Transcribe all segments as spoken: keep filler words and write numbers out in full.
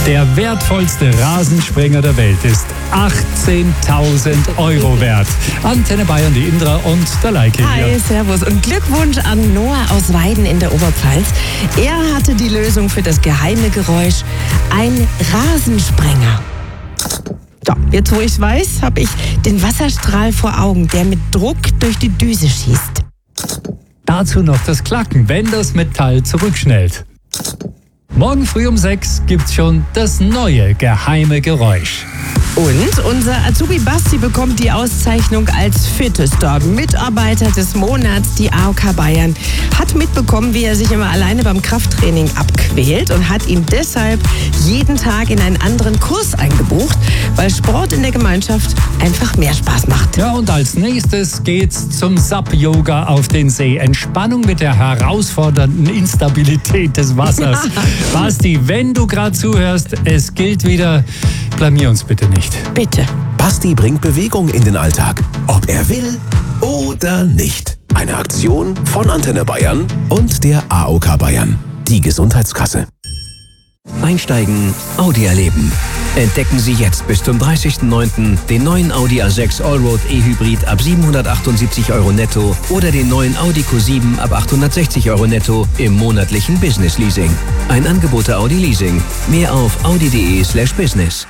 Der wertvollste Rasensprenger der Welt ist achtzehntausend Euro wert. Antenne Bayern, die Indra und der Leike hier. Hi, servus und Glückwunsch an Noah aus Weiden in der Oberpfalz. Er hatte die Lösung für das geheime Geräusch, ein Rasensprenger. So, jetzt wo ich weiß, habe ich den Wasserstrahl vor Augen, der mit Druck durch die Düse schießt. Dazu noch das Klacken, wenn das Metall zurückschnellt. Morgen früh um sechs gibt's schon das neue geheime Geräusch. Und unser Azubi Basti bekommt die Auszeichnung als fittester Mitarbeiter des Monats. Die A O K Bayern hat mitbekommen, wie er sich immer alleine beim Krafttraining abquält und hat ihn deshalb jeden Tag in einen anderen Kurs eingebucht, weil Sport in der Gemeinschaft einfach mehr Spaß macht. Ja, und als nächstes geht's zum S A P-Yoga auf den See. Entspannung mit der herausfordernden Instabilität des Wassers. Ja. Basti, wenn du gerade zuhörst, es gilt wieder, blamier uns bitte nicht. Bitte. Basti bringt Bewegung in den Alltag, ob er will oder nicht. Eine Aktion von Antenne Bayern und der A O K Bayern, die Gesundheitskasse. Einsteigen, Audi erleben. Entdecken Sie jetzt bis zum dreißigsten neunten den neuen Audi A sechs Allroad E-Hybrid ab siebenhundertachtundsiebzig Euro netto oder den neuen Audi Q sieben ab achthundertsechzig Euro netto im monatlichen Business Leasing. Ein Angebot der Audi Leasing. Mehr auf audi.de slash business.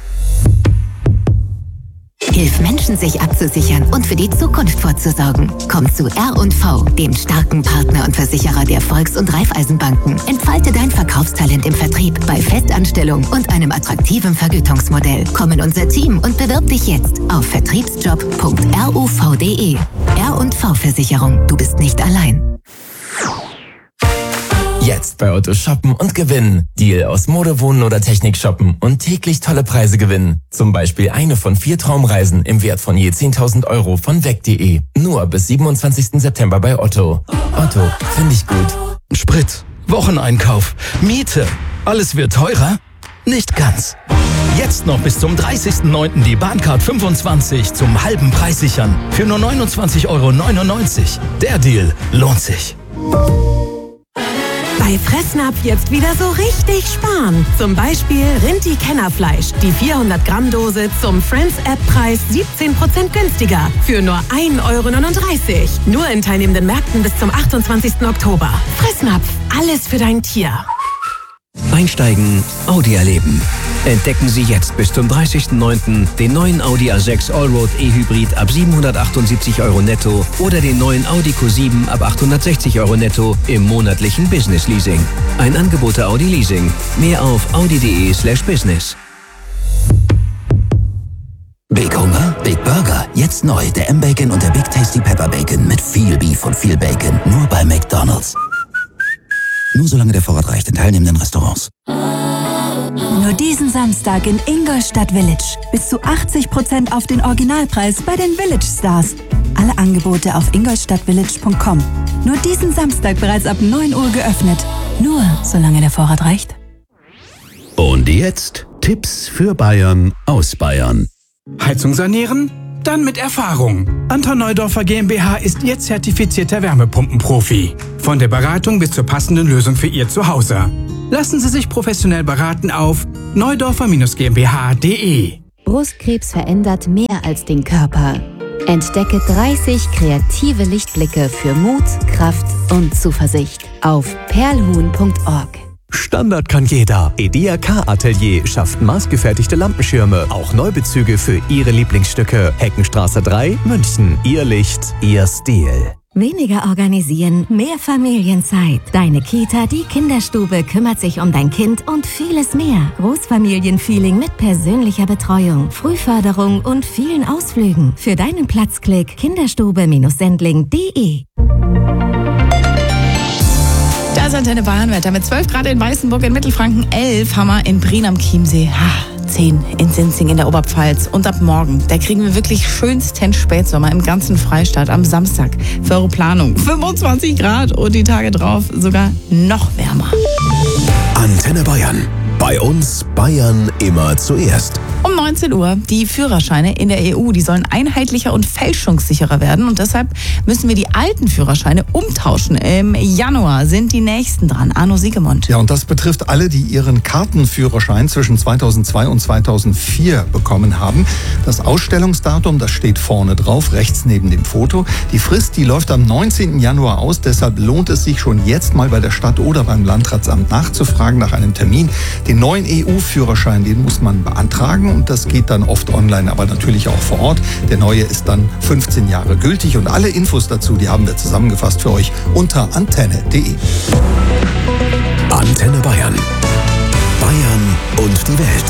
Hilf Menschen, sich abzusichern und für die Zukunft vorzusorgen. Komm zu R und V, dem starken Partner und Versicherer der Volks- und Raiffeisenbanken. Entfalte dein Verkaufstalent im Vertrieb bei Festanstellung und einem attraktiven Vergütungsmodell. Komm in unser Team und bewirb dich jetzt auf vertriebsjob punkt r u v punkt d e. R und V Versicherung, du bist nicht allein. Jetzt bei Otto shoppen und gewinnen. Deal aus Mode, Wohnen oder Technik shoppen und täglich tolle Preise gewinnen. Zum Beispiel eine von vier Traumreisen im Wert von je zehntausend Euro von weg punkt de. Nur bis siebenundzwanzigsten September bei Otto. Otto, finde ich gut. Sprit, Wocheneinkauf, Miete. Alles wird teurer? Nicht ganz. Jetzt noch bis zum dreißigsten neunten die Bahncard fünfundzwanzig zum halben Preis sichern. Für nur neunundzwanzig Euro neunundneunzig. Der Deal lohnt sich. Bei Fressnapf jetzt wieder so richtig sparen. Zum Beispiel Rinti-Kennerfleisch. Die vierhundert Gramm Dose zum Friends-App-Preis siebzehn Prozent günstiger. Für nur ein Euro neununddreißig. Nur in teilnehmenden Märkten bis zum achtundzwanzigsten Oktober. Fressnapf. Alles für dein Tier. Einsteigen, Audi erleben. Entdecken Sie jetzt bis zum dreißigsten neunten den neuen Audi A sechs Allroad E-Hybrid ab siebenhundertachtundsiebzig Euro netto oder den neuen Audi Q sieben ab achthundertsechzig Euro netto im monatlichen Business Leasing. Ein Angebot der Audi Leasing. Mehr auf audi.de slash business. Big Hunger, Big Burger. Jetzt neu der M-Bacon und der Big Tasty Pepper Bacon mit viel Beef und viel Bacon. Nur bei McDonald's. Nur solange der Vorrat reicht in teilnehmenden Restaurants. Nur diesen Samstag in Ingolstadt Village. Bis zu achtzig Prozent auf den Originalpreis bei den Village Stars. Alle Angebote auf ingolstadtvillage punkt com. Nur diesen Samstag bereits ab neun Uhr geöffnet. Nur solange der Vorrat reicht. Und jetzt Tipps für Bayern aus Bayern. Heizung sanieren? Dann mit Erfahrung. Anton Neudorfer GmbH ist Ihr zertifizierter Wärmepumpenprofi. Von der Beratung bis zur passenden Lösung für Ihr Zuhause. Lassen Sie sich professionell beraten auf neudorfer Bindestrich GmbH punkt de. Brustkrebs verändert mehr als den Körper. Entdecke dreißig kreative Lichtblicke für Mut, Kraft und Zuversicht auf perlhuhn punkt org. Standard kann jeder. Idea Car Atelier schafft maßgefertigte Lampenschirme. Auch Neubezüge für Ihre Lieblingsstücke. Heckenstraße drei, München. Ihr Licht, Ihr Stil. Weniger organisieren, mehr Familienzeit. Deine Kita, die Kinderstube kümmert sich um dein Kind und vieles mehr. Großfamilienfeeling mit persönlicher Betreuung, Frühförderung und vielen Ausflügen. Für deinen Platzklick kinderstube Sendling punkt de. Das Antenne Bayern-Wetter mit zwölf Grad in Weißenburg in Mittelfranken, elf haben wir in Prien am Chiemsee, ha, zehn in Sinzing in der Oberpfalz. Und ab morgen, da kriegen wir wirklich schönsten Spätsommer im ganzen Freistaat am Samstag. Für eure Planung fünfundzwanzig Grad und die Tage drauf sogar noch wärmer. Antenne Bayern. Bei uns Bayern immer zuerst. Um neunzehn Uhr. Die Führerscheine in der E U, die sollen einheitlicher und fälschungssicherer werden. Und deshalb müssen wir die alten Führerscheine umtauschen. Im Januar sind die nächsten dran. Arno Siegemund. Ja, und das betrifft alle, die ihren Kartenführerschein zwischen zweitausendzwei und zweitausendvier bekommen haben. Das Ausstellungsdatum, das steht vorne drauf, rechts neben dem Foto. Die Frist, die läuft am neunzehnten Januar aus. Deshalb lohnt es sich schon jetzt mal bei der Stadt oder beim Landratsamt nachzufragen nach einem Termin. Den neuen E U-Führerschein, den muss man beantragen und das geht dann oft online, aber natürlich auch vor Ort. Der neue ist dann fünfzehn Jahre gültig und alle Infos dazu, die haben wir zusammengefasst für euch unter antenne punkt de. Antenne Bayern. Bayern und die Welt.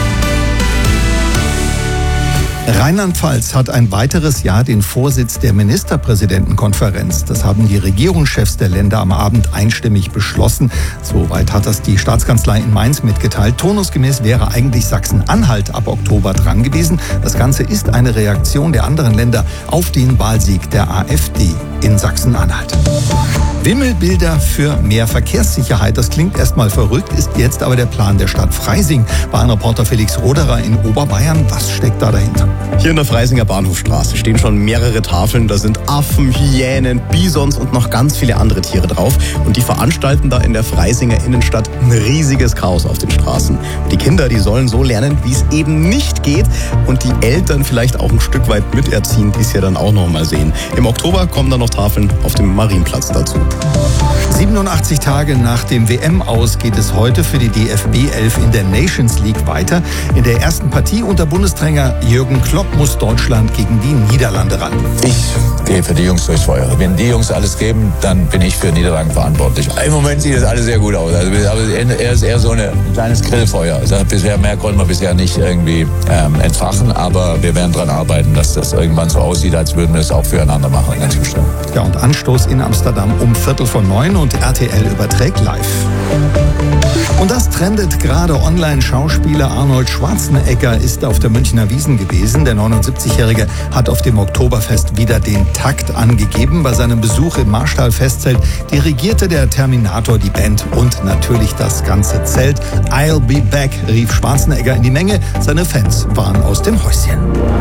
Rheinland-Pfalz hat ein weiteres Jahr den Vorsitz der Ministerpräsidentenkonferenz. Das haben die Regierungschefs der Länder am Abend einstimmig beschlossen. Soweit hat das die Staatskanzlei in Mainz mitgeteilt. Turnusgemäß wäre eigentlich Sachsen-Anhalt ab Oktober dran gewesen. Das Ganze ist eine Reaktion der anderen Länder auf den Wahlsieg der AfD in Sachsen-Anhalt. Wimmelbilder für mehr Verkehrssicherheit. Das klingt erstmal verrückt, ist jetzt aber der Plan der Stadt Freising. Bahnreporter Felix Roderer in Oberbayern. Was steckt da dahinter? Hier in der Freisinger Bahnhofstraße stehen schon mehrere Tafeln. Da sind Affen, Hyänen, Bisons und noch ganz viele andere Tiere drauf. Und die veranstalten da in der Freisinger Innenstadt ein riesiges Chaos auf den Straßen. Die Kinder, die sollen so lernen, wie es eben nicht geht. Und die Eltern vielleicht auch ein Stück weit miterziehen, die es ja dann auch noch mal sehen. Im Oktober kommen dann noch Tafeln auf dem Marienplatz dazu. siebenundachtzig Tage nach dem W M-Aus geht es heute für die D F B elf in der Nations League weiter. In der ersten Partie unter Bundestrainer Jürgen Klopp muss Deutschland gegen die Niederlande ran. Ich gehe für die Jungs durchs Feuer. Wenn die Jungs alles geben, dann bin ich für Niederlagen verantwortlich. Im Moment sieht das alles sehr gut aus. Also er ist eher so ein kleines Grillfeuer. Also bisher mehr konnten wir bisher nicht irgendwie ähm, entfachen, aber wir werden daran arbeiten, dass das irgendwann so aussieht, als würden wir es auch füreinander machen. Ganz bestimmt. Ja, und Anstoß in Amsterdam um Viertel von neun und R T L überträgt live. Und das trendet gerade online. Schauspieler Arnold Schwarzenegger ist auf der Münchner Wiesn gewesen. Der neunundsiebzigjährige hat auf dem Oktoberfest wieder den Takt angegeben. Bei seinem Besuch im Marstall-Festzelt dirigierte der Terminator die Band und natürlich das ganze Zelt. I'll be back, rief Schwarzenegger in die Menge. Seine Fans waren aus dem Häuschen.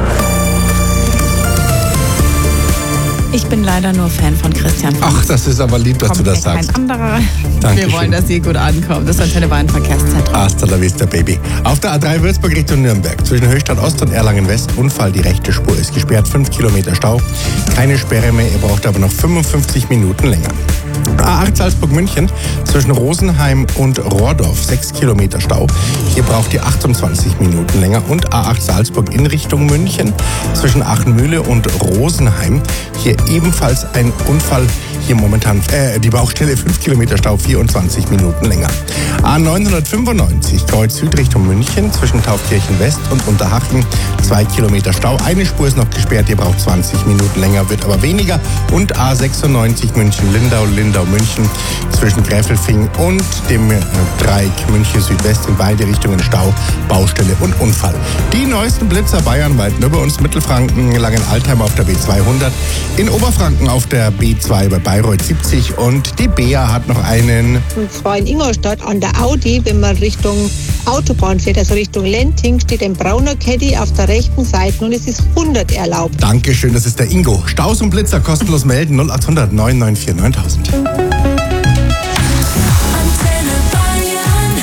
Ich bin leider nur Fan von Christian. Ach, das ist aber lieb, dass Kommt du das kein sagst. anderer. Dankeschön. Wir wollen, dass ihr gut ankommt. Das ist Antenne Bayern Verkehrszentrum. Hasta la vista, Baby. Auf der A drei Würzburg Richtung Nürnberg. Zwischen Höchstadt Ost und Erlangen West. Unfall, die rechte Spur ist gesperrt. Fünf Kilometer Stau. Keine Sperre mehr. Ihr braucht aber noch fünfundfünfzig Minuten länger. A acht Salzburg-München zwischen Rosenheim und Rohrdorf. Sechs Kilometer Stau. Hier braucht ihr achtundzwanzig Minuten länger. Und A acht Salzburg in Richtung München zwischen Achenmühle und Rosenheim. Hier ebenfalls ein Unfall. Hier momentan äh, die Baustelle, fünf Kilometer Stau, vierundzwanzig Minuten länger. A neunhundertfünfundneunzig, Kreuz Süd Richtung München, zwischen Taufkirchen West und Unterhaching, zwei Kilometer Stau. Eine Spur ist noch gesperrt, ihr braucht zwanzig Minuten länger, wird aber weniger. Und A sechsundneunzig München-Lindau, Lindau-München, zwischen Gräfelfing und dem äh, Dreieck München Südwest in beide Richtungen Stau, Baustelle und Unfall. Die neuesten Blitzer bayernweit, nur bei uns Mittelfranken, Langenaltheim auf der B zweihundert, in Oberfranken auf der B zwei bei Bayreuth siebzig und die Bea hat noch einen. Und zwar in Ingolstadt an der Audi, wenn man Richtung Autobahn fährt, also Richtung Lenting, steht ein brauner Caddy auf der rechten Seite und es ist hundert erlaubt. Dankeschön, das ist der Ingo. Staus und Blitzer kostenlos melden null achthundert neun neun vier neuntausend.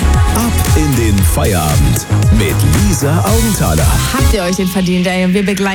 In den Feierabend mit Lisa Augenthaler. Habt ihr euch den verdient, ey? Wir begleiten